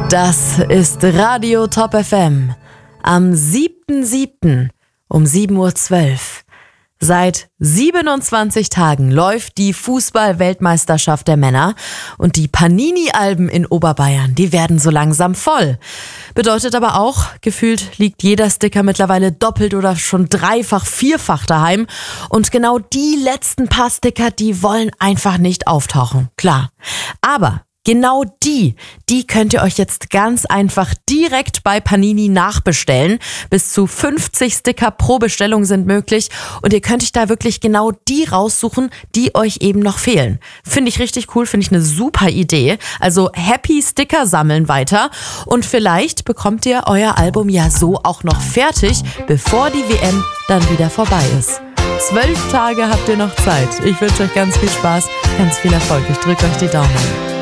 Das ist Radio Top FM am 7.7. um 7.12 Uhr. Seit 27 Tagen läuft die Fußball-Weltmeisterschaft der Männer und die Panini-Alben in Oberbayern, die werden so langsam voll. Bedeutet aber auch, gefühlt liegt jeder Sticker mittlerweile doppelt oder schon dreifach, vierfach daheim. Und genau die letzten paar Sticker, die wollen einfach nicht auftauchen. Klar. Aber genau die könnt ihr euch jetzt ganz einfach direkt bei Panini nachbestellen. Bis zu 50 Sticker pro Bestellung sind möglich und ihr könnt euch da wirklich genau die raussuchen, die euch eben noch fehlen. Finde ich richtig cool, finde ich eine super Idee. Also happy Sticker sammeln weiter und vielleicht bekommt ihr euer Album ja so auch noch fertig, bevor die WM dann wieder vorbei ist. 12 Tage habt ihr noch Zeit. Ich wünsche euch ganz viel Spaß, ganz viel Erfolg. Ich drücke euch die Daumen.